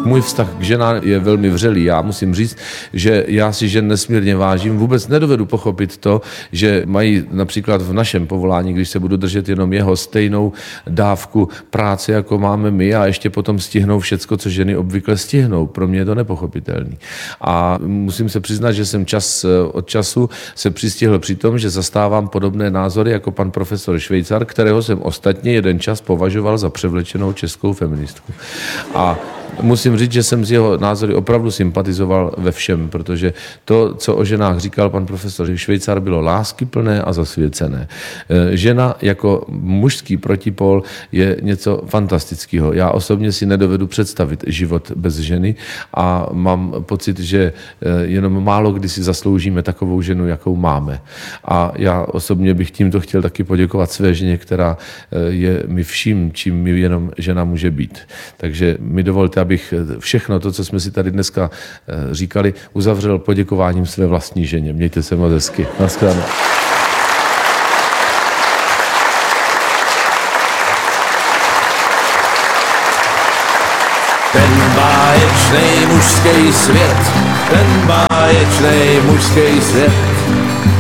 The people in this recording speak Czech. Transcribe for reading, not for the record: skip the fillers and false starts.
Můj vztah k ženám je velmi vřelý. Já musím říct, že já si žen nesmírně vážím. Vůbec nedovedu pochopit to, že mají například v našem povolání, když se budu držet jenom jeho, stejnou dávku práce, jako máme my, a ještě potom stihnou všecko, co ženy obvykle stihnou. Pro mě je to nepochopitelný. A musím se přiznat, že jsem čas od času se přistihl při tom, že zastávám podobné názory jako pan profesor Švejcar, kterého jsem ostatně jeden čas považoval za převlečenou českou feministku. A musím říct, že jsem z jeho názory opravdu sympatizoval ve všem, protože to, co o ženách říkal pan profesor Švejcar, bylo láskyplné a zasvěcené. Žena jako mužský protipol je něco fantastického. Já osobně si nedovedu představit život bez ženy a mám pocit, že jenom málo kdy si zasloužíme takovou ženu, jakou máme. A já osobně bych tímto chtěl taky poděkovat své ženě, která je mi vším, čím mi jenom žena může být. Takže mi dovolte, abych všechno to, co jsme si tady dneska říkali, uzavřel poděkováním své vlastní ženě. Mějte se moc hezky. Naschledanou. Ten báječnej mužský svět, ten báječnej mužský svět.